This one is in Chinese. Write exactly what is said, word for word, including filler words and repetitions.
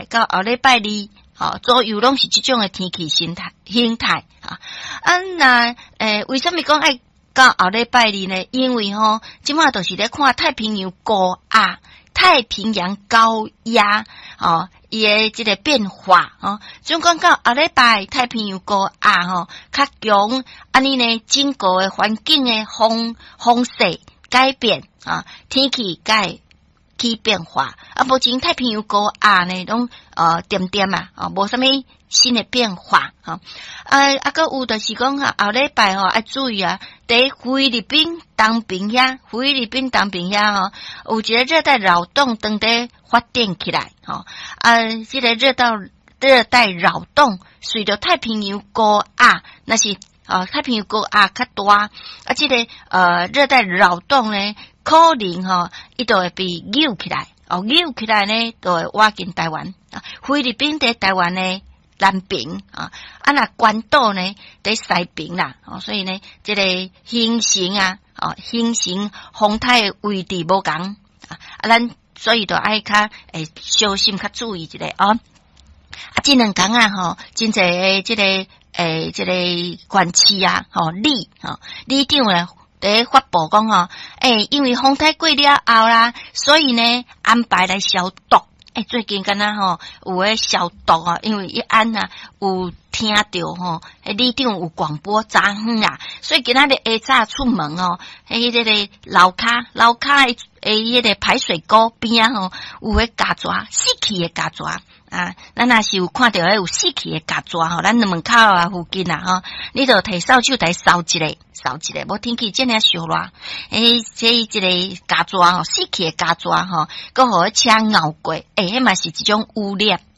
到后礼拜二，吼左右拢是即种诶天气形态形态啊。啊那诶，为什么讲爱到后礼拜二呢？因为吼，即马都是咧看太平洋高压、太平洋高压哦，伊诶即个变化哦。总讲到后礼拜太平洋高压吼较强，安尼呢，整个诶环境诶风风势改变啊，天气改起变化啊，目前太平洋高压呢，拢呃点点啊，啊，无啥物新的变化哈。啊啊，个有就是讲哈，后礼拜吼要注意啊，伫菲律宾东边遐，菲律宾东边遐吼，有一个热带扰动正在发展起来吼。啊，这个热带热带扰动随着太平洋高压，那是啊太平洋高压较大，啊，这个呃热带扰动呢，可能吼，伊就会被扭起来，哦，扭起来呢，就会挖进台湾啊。菲律宾在台湾呢南边啊，啊那关岛呢在西边啦，哦，所以呢，这个形成啊，哦，形成风态位置无同啊，啊，咱所以就爱较诶小心较注意一下哦。啊，这两天啊，吼，真侪诶，这个诶，这个管区啊，吼，里吼，里长咧。在发布讲吼，诶、欸，因为风台过了后啦，所以呢安排来消毒。诶、欸，最近敢若吼有诶消毒啊，因为一安啊有听到吼，诶，里长有广播早远啦，所以今仔日下早出门哦，迄个个楼骹楼骹诶，迄个排水沟边啊吼，有迄胶蛇，死去诶胶蛇。啊，咱若是有看到迄有死去诶胶蛇吼，咱门口啊附近啊吼，你著摕扫帚来扫一下，扫一下。无天气真尔烧热，诶，这一个胶蛇吼，死去诶胶蛇吼，搁互迄车咬过，诶，迄嘛是一种污染